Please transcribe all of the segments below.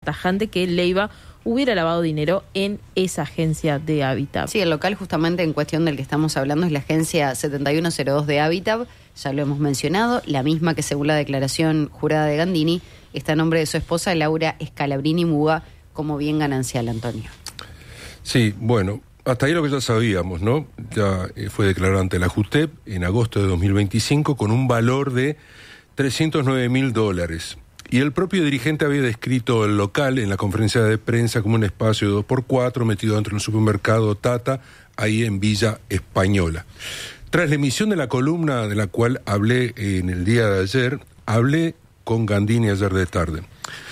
tajante que Leiva hubiera lavado dinero en esa agencia de Habitat. Sí, el local justamente en cuestión del que estamos hablando es la agencia 7102 de Habitat, ya lo hemos mencionado, la misma que según la declaración jurada de Gandini está a nombre de su esposa Laura Scalabrini Muga como bien ganancial, Antonio. Sí, bueno, hasta ahí lo que ya sabíamos, ¿no? Ya fue declarado ante la JUTEP en agosto de 2025 con un valor de $309.000. Y el propio dirigente había descrito el local en la conferencia de prensa como un espacio de 2x4 metido dentro del supermercado Tata, ahí en Villa Española. Tras la emisión de la columna de la cual hablé en el día de ayer, hablé con Gandini ayer de tarde.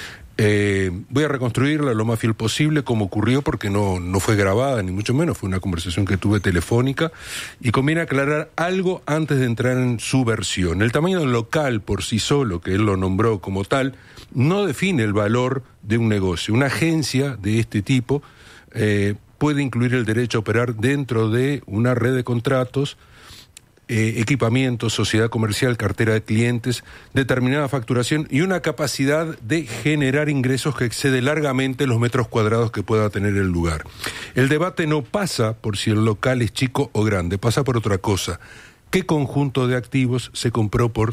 Voy a reconstruirla lo más fiel posible como ocurrió, porque no fue grabada, ni mucho menos, fue una conversación que tuve telefónica, y conviene aclarar algo antes de entrar en su versión. El tamaño del local por sí solo, que él lo nombró como tal, no define el valor de un negocio. Una agencia de este tipo puede incluir el derecho a operar dentro de una red de contratos, equipamiento, sociedad comercial, cartera de clientes, determinada facturación y una capacidad de generar ingresos que excede largamente los metros cuadrados que pueda tener el lugar. El debate no pasa por si el local es chico o grande, pasa por otra cosa. ¿Qué conjunto de activos se compró por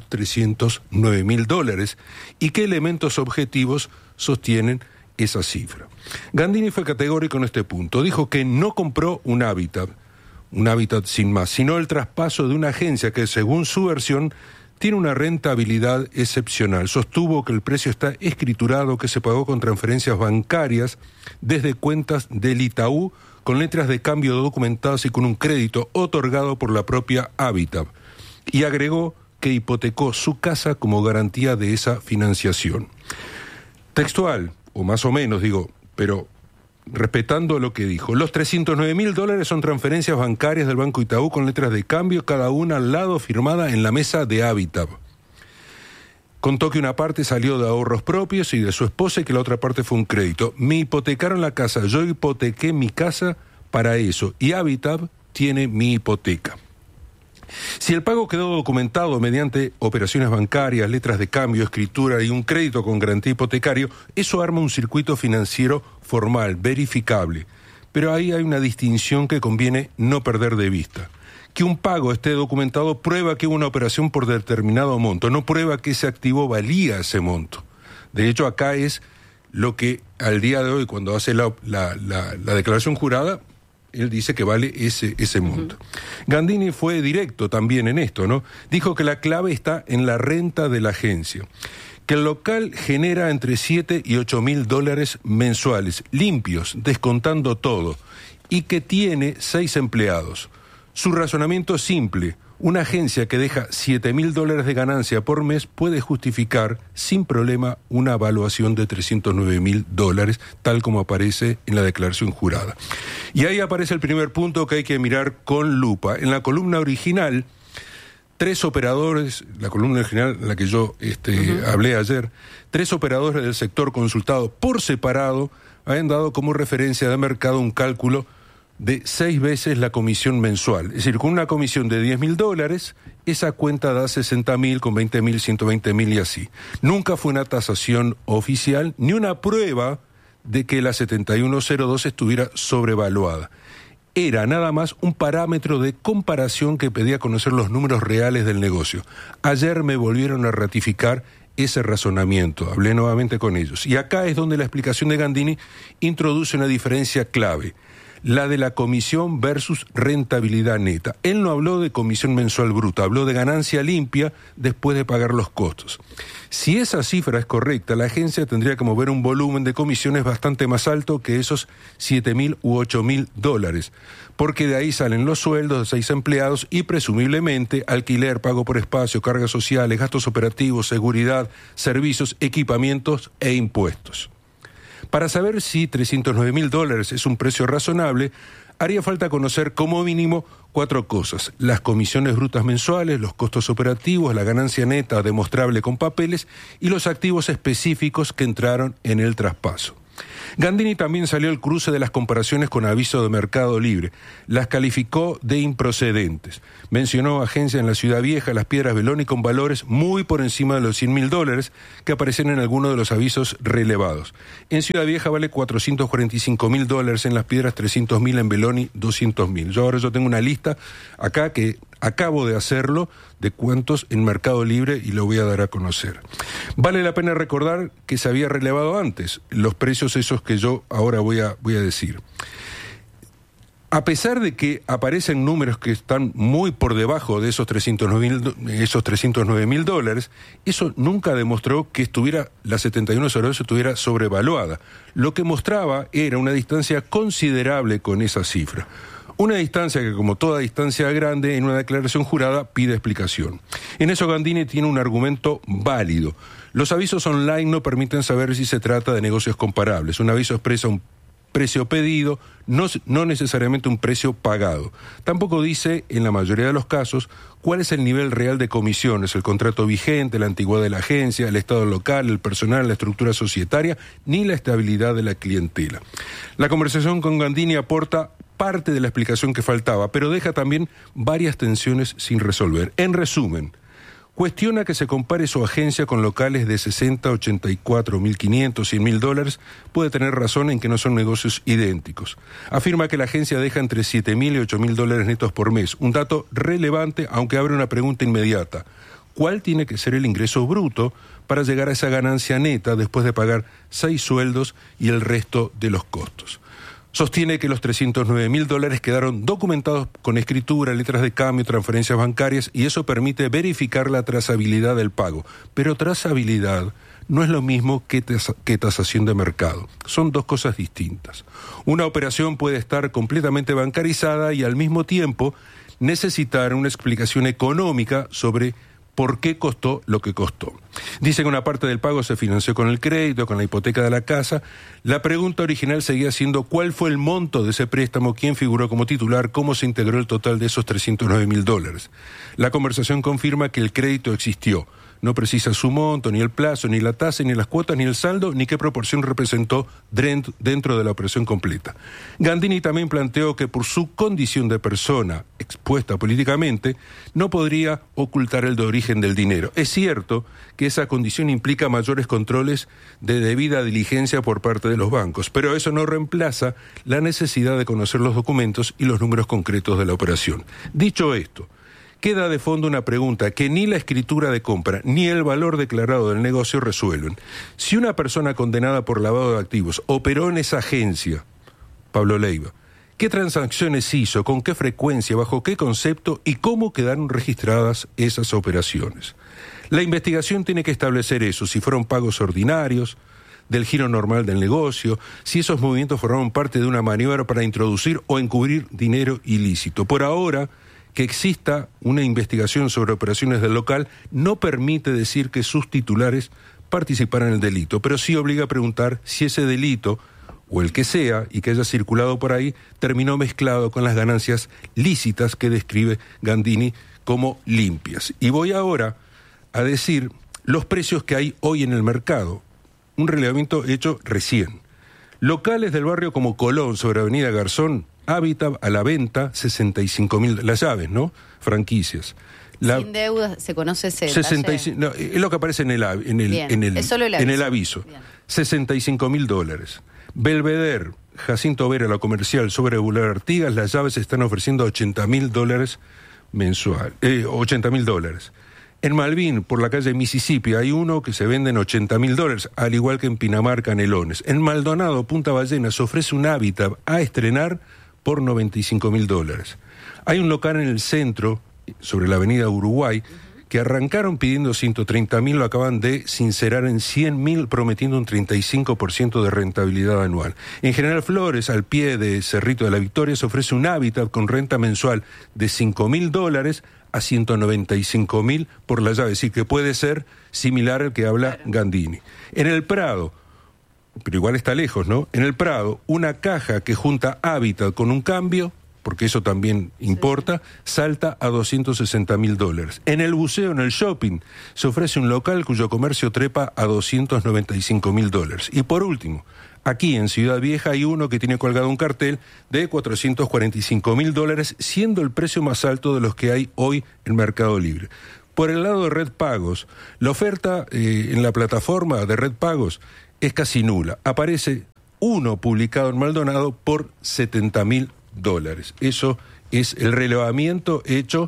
$309.000 y qué elementos objetivos sostienen esa cifra? Gandini fue categórico en este punto. Dijo que no compró un Habitat sin más, sino el traspaso de una agencia que, según su versión, tiene una rentabilidad excepcional. Sostuvo que el precio está escriturado, que se pagó con transferencias bancarias desde cuentas del Itaú, con letras de cambio documentadas y con un crédito otorgado por la propia Habitat. Y agregó que hipotecó su casa como garantía de esa financiación. Textual, o más o menos, digo, pero respetando lo que dijo. Los $309.000 son transferencias bancarias del Banco Itaú con letras de cambio, cada una al lado firmada en la mesa de Habitat. Contó que una parte salió de ahorros propios y de su esposa y que la otra parte fue un crédito. Me hipotecaron la casa, yo hipotequé mi casa para eso y Habitat tiene mi hipoteca. Si el pago quedó documentado mediante operaciones bancarias, letras de cambio, escritura y un crédito con garantía hipotecario, eso arma un circuito financiero formal, verificable. Pero ahí hay una distinción que conviene no perder de vista. Que un pago esté documentado prueba que hubo una operación por determinado monto, no prueba que ese activo valía ese monto. De hecho, acá es lo que al día de hoy, cuando hace la declaración jurada, él dice que vale ese monto. Gandini fue directo también en esto, ¿no? Dijo que la clave está en la renta de la agencia, que el local genera entre $7 y $8.000 mensuales, limpios, descontando todo, y que tiene 6 empleados. Su razonamiento es simple. Una agencia que deja $7.000 de ganancia por mes puede justificar sin problema una evaluación de $309.000, tal como aparece en la declaración jurada. Y ahí aparece el primer punto que hay que mirar con lupa. En la columna original, 3 operadores, la columna original en la que yo hablé ayer, 3 operadores del sector consultado por separado habían dado como referencia de mercado un cálculo de 6 veces la comisión mensual. Es decir, con una comisión de $10.000, esa cuenta da 60.000, con 20.000, 120.000 y así. Nunca fue una tasación oficial, ni una prueba de que la 7102 estuviera sobrevaluada. Era nada más un parámetro de comparación que pedía conocer los números reales del negocio. Ayer me volvieron a ratificar ese razonamiento, hablé nuevamente con ellos. Y acá es donde la explicación de Gandini introduce una diferencia clave, la de la comisión versus rentabilidad neta. Él no habló de comisión mensual bruta, habló de ganancia limpia después de pagar los costos. Si esa cifra es correcta, la agencia tendría que mover un volumen de comisiones bastante más alto que esos $7.000 u $8.000, porque de ahí salen los sueldos de 6 empleados y presumiblemente alquiler, pago por espacio, cargas sociales, gastos operativos, seguridad, servicios, equipamientos e impuestos. Para saber si $309.000 es un precio razonable, haría falta conocer como mínimo 4 cosas: las comisiones brutas mensuales, los costos operativos, la ganancia neta demostrable con papeles y los activos específicos que entraron en el traspaso. Gandini también salió al cruce de las comparaciones con aviso de Mercado Libre. Las calificó de improcedentes. Mencionó agencias en la Ciudad Vieja, Las Piedras, Beloni, con valores muy por encima de los $100.000 que aparecen en algunos de los avisos relevados. En Ciudad Vieja vale $445.000, en Las Piedras $300.000, en Beloni $200.000. Yo tengo una lista acá que acabo de hacerlo de cuántos en Mercado Libre y lo voy a dar a conocer. Vale la pena recordar que se había relevado antes los precios esos que yo ahora voy a decir. A pesar de que aparecen números que están muy por debajo de esos $309.000, eso nunca demostró que la 7102 estuviera sobrevaluada. Lo que mostraba era una distancia considerable con esa cifra. Una distancia que, como toda distancia grande, en una declaración jurada pide explicación. En eso Gandini tiene un argumento válido. Los avisos online no permiten saber si se trata de negocios comparables. Un aviso expresa un precio pedido, no necesariamente un precio pagado. Tampoco dice, en la mayoría de los casos, cuál es el nivel real de comisiones, el contrato vigente, la antigüedad de la agencia, el estado local, el personal, la estructura societaria, ni la estabilidad de la clientela. La conversación con Gandini aporta parte de la explicación que faltaba, pero deja también varias tensiones sin resolver. En resumen, cuestiona que se compare su agencia con locales de 60, 84, 1.500, 100.000 dólares. Puede tener razón en que no son negocios idénticos. Afirma que la agencia deja entre 7.000 y 8.000 dólares netos por mes, un dato relevante, aunque abre una pregunta inmediata. ¿Cuál tiene que ser el ingreso bruto para llegar a esa ganancia neta después de pagar 6 sueldos y el resto de los costos? Sostiene que los $309.000 quedaron documentados con escritura, letras de cambio, transferencias bancarias, y eso permite verificar la trazabilidad del pago. Pero trazabilidad no es lo mismo que tasación de mercado. Son dos cosas distintas. Una operación puede estar completamente bancarizada y al mismo tiempo necesitar una explicación económica sobre por qué costó lo que costó. Dice que una parte del pago se financió con el crédito, con la hipoteca de la casa. La pregunta original seguía siendo cuál fue el monto de ese préstamo, quién figuró como titular, cómo se integró el total de esos $309.000. La conversación confirma que el crédito existió. No precisa su monto, ni el plazo, ni la tasa, ni las cuotas, ni el saldo, ni qué proporción representó dentro de la operación completa. Gandini también planteó que por su condición de persona expuesta políticamente, no podría ocultar el de origen del dinero. Es cierto que esa condición implica mayores controles de debida diligencia por parte de los bancos, pero eso no reemplaza la necesidad de conocer los documentos y los números concretos de la operación. Dicho esto, queda de fondo una pregunta que ni la escritura de compra ni el valor declarado del negocio resuelven. Si una persona condenada por lavado de activos operó en esa agencia, Pablo Leiva, ¿qué transacciones hizo, con qué frecuencia, bajo qué concepto y cómo quedaron registradas esas operaciones? La investigación tiene que establecer eso, si fueron pagos ordinarios, del giro normal del negocio, si esos movimientos formaron parte de una maniobra para introducir o encubrir dinero ilícito. Por ahora, que exista una investigación sobre operaciones del local no permite decir que sus titulares participaran en el delito, pero sí obliga a preguntar si ese delito, o el que sea, y que haya circulado por ahí, terminó mezclado con las ganancias lícitas que describe Gandini como limpias. Y voy ahora a decir los precios que hay hoy en el mercado, un relevamiento hecho recién. Locales del barrio como Colón, sobre Avenida Garzón, Habitat a la venta, 65.000, las llaves, ¿no? Franquicias. Sin deuda, se conoce ese 65, no, es lo que aparece en el aviso. $65.000. Belvedere, Jacinto Vera, la comercial, sobre Boulevard Artigas, las llaves se están ofreciendo $80.000 mensual, $80.000. En Malvin, por la calle Mississippi, hay uno que se vende en $80.000, al igual que en Pinamar, Canelones. En Maldonado, Punta Ballena, se ofrece un Habitat a estrenar por $95.000. Hay un local en el centro, sobre la avenida Uruguay, que arrancaron pidiendo $130.000, lo acaban de sincerar en $100.000, prometiendo un 35% de rentabilidad anual. En General Flores, al pie de Cerrito de la Victoria, se ofrece un Habitat con renta mensual de $5.000 a $195.000 por la llave, es decir, que puede ser similar al que habla Gandini. En el Prado, pero igual está lejos, ¿no? En el Prado, una caja que junta Habitat con un cambio, porque eso también importa, salta a $260.000. En el buceo, en el shopping, se ofrece un local cuyo comercio trepa a $295.000. Y por último, aquí en Ciudad Vieja hay uno que tiene colgado un cartel de $445.000, siendo el precio más alto de los que hay hoy en Mercado Libre. Por el lado de Red Pagos, la oferta en la plataforma de Red Pagos es casi nula. Aparece uno publicado en Maldonado por $70.000. Eso es el relevamiento hecho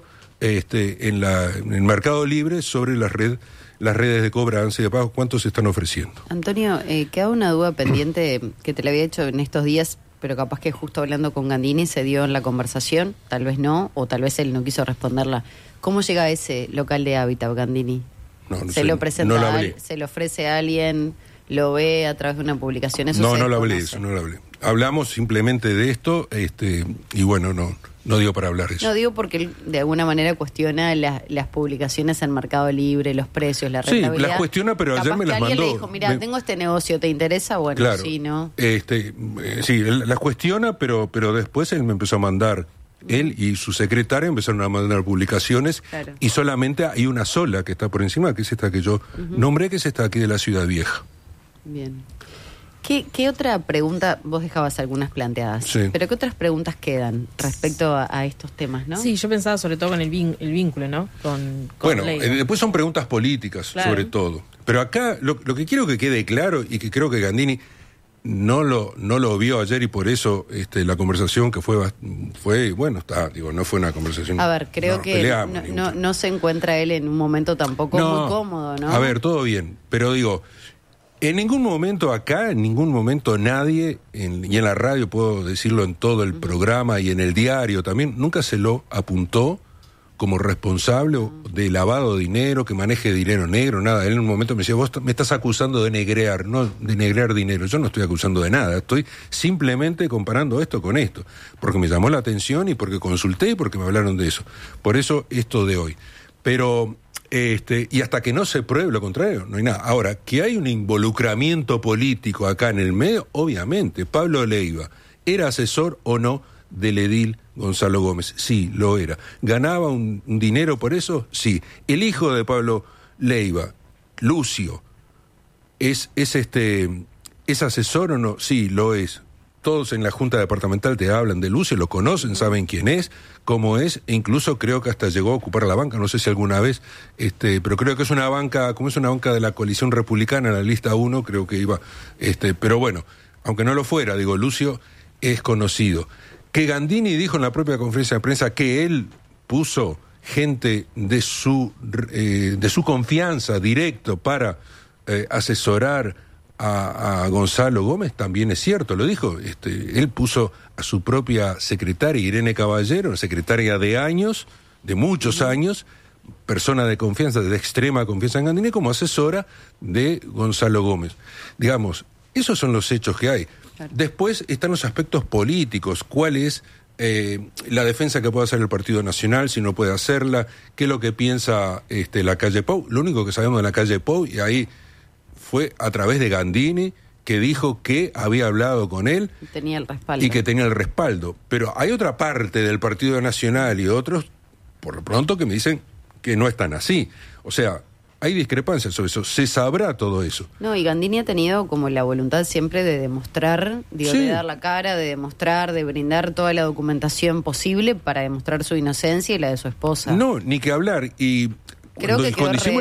en el Mercado Libre sobre las redes de cobranza y de pago. ¿Cuántos se están ofreciendo? Antonio, queda una duda pendiente que te la había hecho en estos días, pero capaz que justo hablando con Gandini se dio en la conversación, tal vez no, o tal vez él no quiso responderla. ¿Cómo llega a ese local de Hábitat, Gandini? No ¿Se lo presenta se lo ofrece a alguien, lo ve a través de una publicación? ¿Eso no lo hablé, eso no lo hablé. Hablamos simplemente de esto, y bueno, no dio para hablar de eso. No digo porque él de alguna manera cuestiona las publicaciones en Mercado Libre, los precios, la rentabilidad. Sí, las cuestiona, pero capaz ayer me las alguien mandó. le dijo, mira, tengo este negocio, ¿te interesa? Bueno, claro, sí, ¿no? Sí, él las cuestiona, pero después él me empezó a mandar, él y su secretaria empezaron a mandar publicaciones, claro. Y solamente hay una sola que está por encima, que es esta que yo nombré, que es esta aquí de la Ciudad Vieja. Bien. ¿Qué otra pregunta? Vos dejabas algunas planteadas, sí. Pero ¿qué otras preguntas quedan respecto a estos temas, no? Sí, yo pensaba sobre todo con el vínculo, ¿no? Con bueno, Leiva. Después son preguntas políticas, claro. Sobre todo. Pero acá lo que quiero que quede claro, y que creo que Gandini no lo vio ayer, y por eso la conversación que fue bueno, no fue una conversación. A ver, creo que no se encuentra él en un momento tampoco muy cómodo, ¿no? A ver, todo bien, pero digo, en ningún momento acá, en ningún momento nadie, y en la radio puedo decirlo en todo el programa y en el diario también, nunca se lo apuntó como responsable de lavado de dinero, que maneje dinero negro, nada. Él en un momento me decía, vos me estás acusando de negrear, no de negrear dinero. Yo no estoy acusando de nada, estoy simplemente comparando esto con esto, porque me llamó la atención y porque consulté y porque me hablaron de eso. Por eso esto de hoy. Pero y hasta que no se pruebe lo contrario, no hay nada. Ahora, que hay un involucramiento político acá en el medio, obviamente. Pablo Leiva, ¿era asesor o no del edil Gonzalo Gómez? Sí, lo era. ¿Ganaba un dinero por eso? Sí. ¿El hijo de Pablo Leiva, Lucio, es asesor o no? Sí, lo es. Todos en la Junta Departamental te hablan de Lucio, lo conocen, saben quién es, cómo es, e incluso creo que hasta llegó a ocupar la banca, no sé si alguna vez, pero creo que es una banca, como es una banca de la coalición republicana, la lista 1, creo que iba, pero bueno, aunque no lo fuera, digo, Lucio es conocido. Que Gandini dijo en la propia conferencia de prensa que él puso gente de su confianza directo para asesorar a Gonzalo Gómez, también es cierto, lo dijo. Él puso a su propia secretaria, Irene Caballero, secretaria de años, de muchos años, persona de confianza, de extrema confianza en Gandini, como asesora de Gonzalo Gómez. Digamos, esos son los hechos que hay. Claro. Después están los aspectos políticos, cuál es la defensa que puede hacer el Partido Nacional, si no puede hacerla, qué es lo que piensa la calle Pou. Lo único que sabemos de la calle Pou, y ahí fue a través de Gandini, que dijo que había hablado con él tenía el respaldo. Y que tenía el respaldo. Pero hay otra parte del Partido Nacional y otros, por lo pronto, que me dicen que no están así. O sea, hay discrepancias sobre eso, se sabrá todo eso. No, y Gandini ha tenido como la voluntad siempre de demostrar, sí, de dar la cara, de demostrar, de brindar toda la documentación posible para demostrar su inocencia y la de su esposa. No, ni que hablar. Y cuando hicimos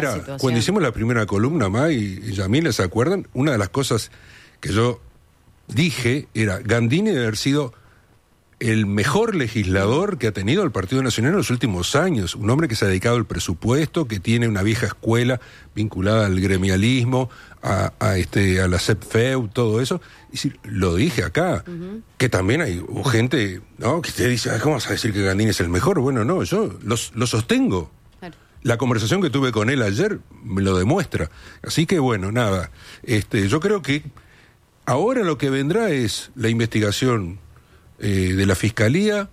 la primera columna, May y Yamila, ¿se acuerdan? Una de las cosas que yo dije era, Gandini debe haber sido el mejor legislador que ha tenido el Partido Nacional en los últimos años, un hombre que se ha dedicado al presupuesto, que tiene una vieja escuela vinculada al gremialismo, a la CEPFEU, todo eso. Y lo dije acá, que también hay gente, ¿no?, que te dice, ¿cómo vas a decir que Gandini es el mejor? Bueno, no, yo lo sostengo. La conversación que tuve con él ayer me lo demuestra. Así que bueno, nada, yo creo que ahora lo que vendrá es la investigación de la Fiscalía,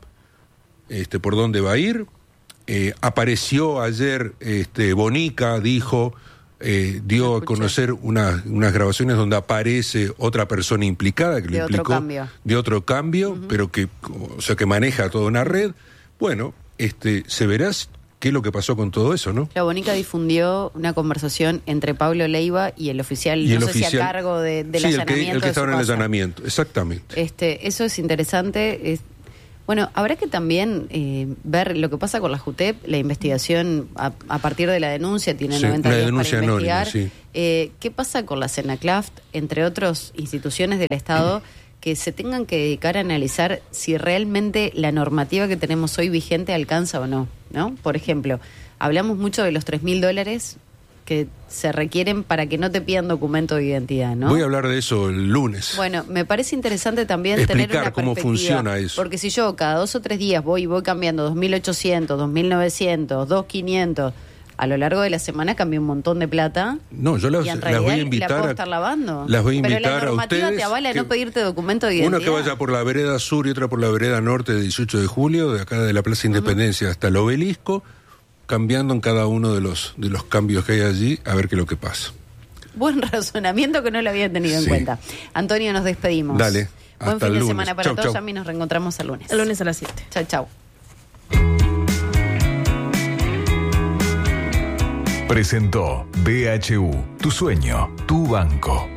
por dónde va a ir. Apareció ayer Bonica, dijo dio a conocer unas grabaciones donde aparece otra persona implicada que de lo otro implicó cambio. de otro cambio, pero que, o sea, que maneja toda una red. Bueno, se verá qué es lo que pasó con todo eso, ¿no? La Bonica difundió una conversación entre Pablo Leiva y el oficial, no sé si a cargo del sí, allanamiento. El que estaba en el casa. allanamiento, exactamente. Eso es interesante. Bueno, habrá que también ver lo que pasa con la JUTEP, la investigación a partir de la denuncia, tiene 90 días para investigar. Anónima, ¿Qué pasa con la Senaclaft, entre otras instituciones del Estado, que se tengan que dedicar a analizar si realmente la normativa que tenemos hoy vigente alcanza o no, ¿no? Por ejemplo, hablamos mucho de los $3.000 que se requieren para que no te pidan documento de identidad, ¿no? Voy a hablar de eso el lunes. Bueno, me parece interesante también explicar tener una cómo perspectiva, funciona eso. porque si yo cada 2 o 3 días voy cambiando 2.800, 2.900, 2.500, a lo largo de la semana cambia un montón de plata. No, yo las voy a invitar la puedo estar lavando. Las voy a invitar pero la normativa a ustedes. te avala no pedirte documento de identidad. Una que vaya por la vereda sur y otra por la vereda norte de 18 de julio, de acá de la Plaza Independencia hasta el Obelisco, cambiando en cada uno de los cambios que hay allí, a ver qué es lo que pasa. Buen razonamiento que no lo había tenido en cuenta. Antonio, nos despedimos. Dale. Buen Hasta fin el de lunes. semana para Chau, todos. chau. Ya a mí nos reencontramos el lunes. El lunes a las 7. Chau, chau. Presentó BHU, tu sueño, tu banco.